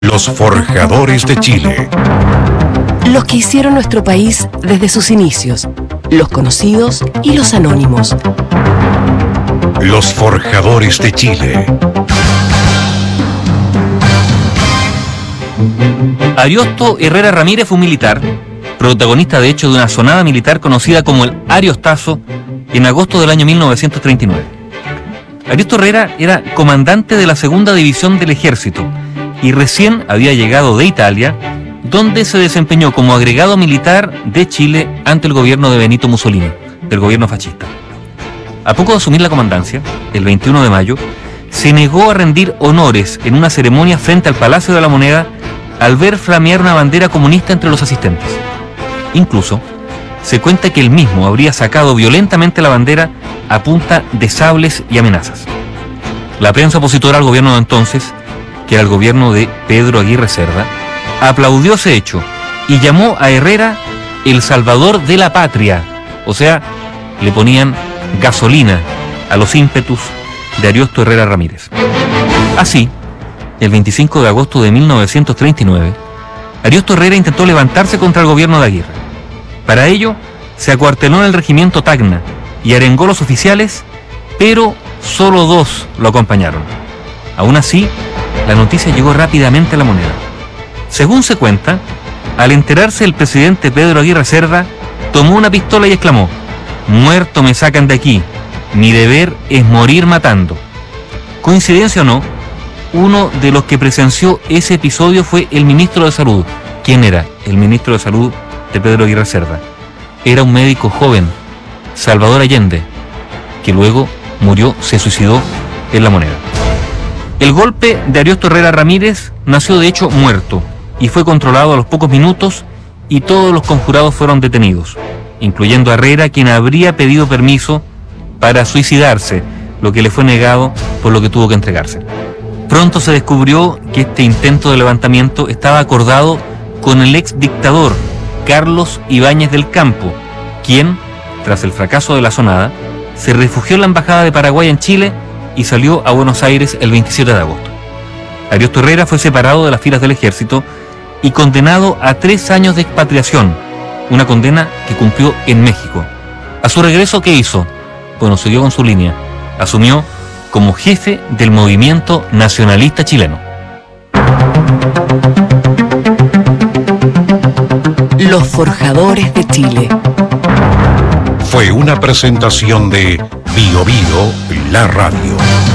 Los forjadores de Chile. Los que hicieron nuestro país desde sus inicios, los conocidos y los anónimos. Los forjadores de Chile. Ariosto Herrera Ramírez fue un militar, protagonista de hecho de una sonada militar conocida como el Ariostazo en agosto del año 1939. Ariosto Herrera era comandante de la segunda división del ejército y recién había llegado de Italia, donde se desempeñó como agregado militar de Chile ante el gobierno de Benito Mussolini, del gobierno fascista. A poco de asumir la comandancia, el 21 de mayo, se negó a rendir honores en una ceremonia frente al Palacio de la Moneda al ver flamear una bandera comunista entre los asistentes. Incluso, se cuenta que él mismo habría sacado violentamente la bandera a punta de sables y amenazas. La prensa opositora al gobierno de entonces, que era el gobierno de Pedro Aguirre Cerda, aplaudió ese hecho y llamó a Herrera el salvador de la patria, o sea, le ponían gasolina a los ímpetus de Ariosto Herrera Ramírez. Así, el 25 de agosto de 1939, Ariosto Herrera intentó levantarse contra el gobierno de Aguirre. Para ello, se acuarteló en el regimiento Tacna y arengó a los oficiales, pero solo 2 lo acompañaron. Aún así, la noticia llegó rápidamente a la Moneda. Según se cuenta, al enterarse el presidente Pedro Aguirre Cerda, tomó una pistola y exclamó: «Muerto me sacan de aquí, mi deber es morir matando». Coincidencia o no, uno de los que presenció ese episodio fue el ministro de Salud. ¿Quién era el ministro de Salud de Pedro Aguirre Cerda? Era un médico joven, Salvador Allende, que luego murió, se suicidó en la Moneda. El golpe de Ariosto Herrera Ramírez nació de hecho muerto y fue controlado a los pocos minutos y todos los conjurados fueron detenidos, incluyendo a Herrera, quien habría pedido permiso para suicidarse, lo que le fue negado, por lo que tuvo que entregarse. Pronto se descubrió que este intento de levantamiento estaba acordado con el ex dictador Carlos Ibáñez del Campo, quien, tras el fracaso de la sonada, se refugió en la embajada de Paraguay en Chile y salió a Buenos Aires el 27 de agosto. Ariosto Herrera fue separado de las filas del ejército y condenado a 3 años de expatriación, una condena que cumplió en México. A su regreso, ¿qué hizo? Bueno, siguió con su línea. Asumió como jefe del movimiento nacionalista chileno. Los forjadores de Chile. Fue una presentación de Bio Bio, la radio.